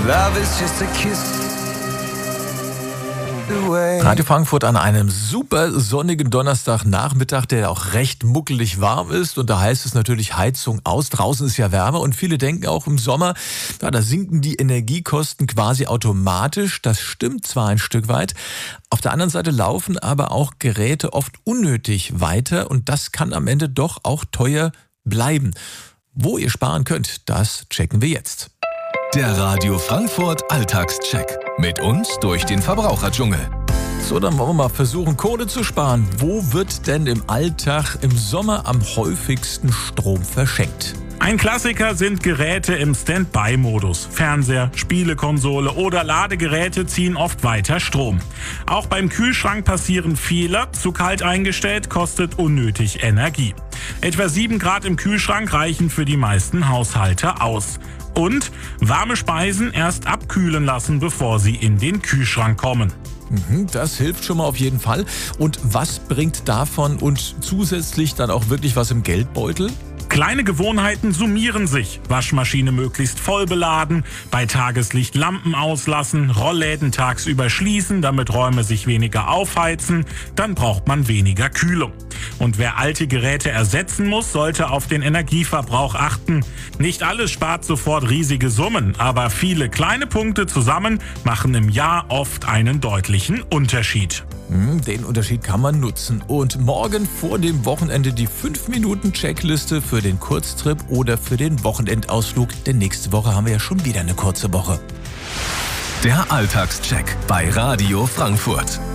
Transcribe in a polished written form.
Love is just a kiss. Radio Frankfurt an einem super sonnigen Donnerstagnachmittag, der auch recht muckelig warm ist. Und da heißt es natürlich Heizung aus. Draußen ist ja Wärme und viele denken auch im Sommer, da sinken die Energiekosten quasi automatisch. Das stimmt zwar ein Stück weit. Auf der anderen Seite laufen aber auch Geräte oft unnötig weiter und das kann am Ende doch auch teuer bleiben. Wo ihr sparen könnt, das checken wir jetzt. Der Radio Frankfurt Alltagscheck. Mit uns durch den Verbraucherdschungel. So, dann wollen wir mal versuchen, Kohle zu sparen. Wo wird denn im Alltag im Sommer am häufigsten Strom verschenkt? Ein Klassiker sind Geräte im Standby-Modus. Fernseher, Spielekonsole oder Ladegeräte ziehen oft weiter Strom. Auch beim Kühlschrank passieren Fehler. Zu kalt eingestellt kostet unnötig Energie. Etwa 7 Grad im Kühlschrank reichen für die meisten Haushalte aus. Und warme Speisen erst abkühlen lassen, bevor sie in den Kühlschrank kommen. Das hilft schon mal auf jeden Fall. Und was bringt davon und zusätzlich dann auch wirklich was im Geldbeutel? Kleine Gewohnheiten summieren sich. Waschmaschine möglichst voll beladen, bei Tageslicht Lampen auslassen, Rollläden tagsüber schließen, damit Räume sich weniger aufheizen, dann braucht man weniger Kühlung. Und wer alte Geräte ersetzen muss, sollte auf den Energieverbrauch achten. Nicht alles spart sofort riesige Summen, aber viele kleine Punkte zusammen machen im Jahr oft einen deutlichen Unterschied. Den Unterschied kann man nutzen. Und morgen vor dem Wochenende die 5-Minuten-Checkliste für den Kurztrip oder für den Wochenendausflug. Denn nächste Woche haben wir ja schon wieder eine kurze Woche. Der Alltagscheck bei Radio Frankfurt.